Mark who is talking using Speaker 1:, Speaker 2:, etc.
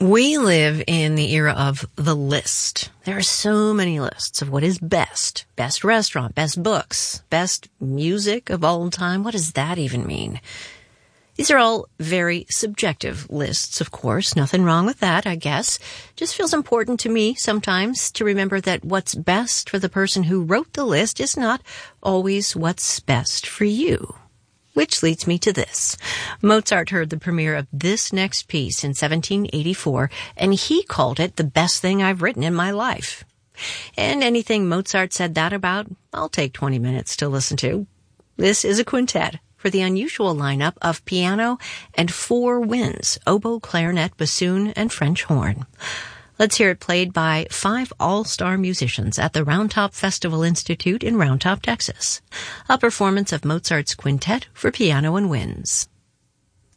Speaker 1: We live in the era of the list. There are so many lists of what is best. Best restaurant, best books, best music of all time. What does that even mean? These are all very subjective lists, of course. Nothing wrong with that, I guess. Just feels important to me sometimes to remember that what's best for the person who wrote the list is not always what's best for you. Which leads me to this. Mozart heard the premiere of this next piece in 1784, and he called it the best thing I've written in my life. And anything Mozart said that about, I'll take 20 minutes to listen to. This is a quintet for the unusual lineup of piano and 4 winds, oboe, clarinet, bassoon, and French horn. Let's hear it played by 5 all-star musicians at the Round Top Festival Institute in Round Top, Texas. A performance of Mozart's quintet for piano and winds.